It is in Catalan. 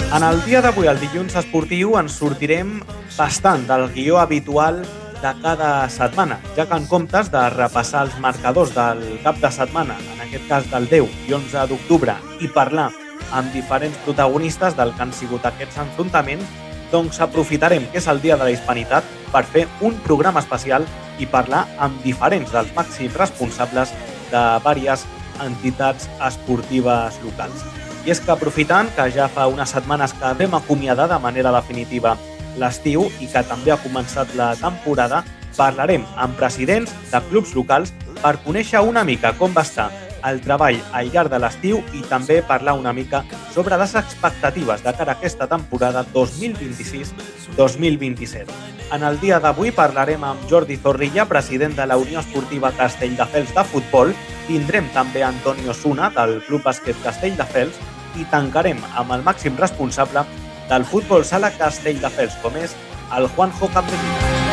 En el dia d'avui, el dilluns esportiu, ens sortirem bastant del guió habitual de cada setmana, ja que en comptes de repassar els marcadors del cap de setmana, en aquest cas del 10 i 11 d'octubre, i parlar amb diferents protagonistes del que han sigut aquests enfrontaments, doncs aprofitarem que és el Dia de la Hispanitat per fer un programa especial i parlar amb diferents dels màxims responsables de diverses entitats esportives locals. I és que aprofitant que ja fa unes setmanes que vam acomiadar de manera definitiva l'estiu i que també ha començat la temporada, parlarem amb presidents de clubs locals per conèixer una mica com va estar el treball al llarg de l'estiu i també parlar una mica sobre les expectatives de cara a aquesta temporada 2026-2027. En el dia d'avui parlarem amb Jordi Zorrilla, president de la Unió Esportiva Castelldefels de Futbol. Tindrem també Antonio Osuna, del Club Bàsquet Castelldefels, i tancarem amb el màxim responsable del futbol sala Castelldefels, com és el Juanjo Capdevila.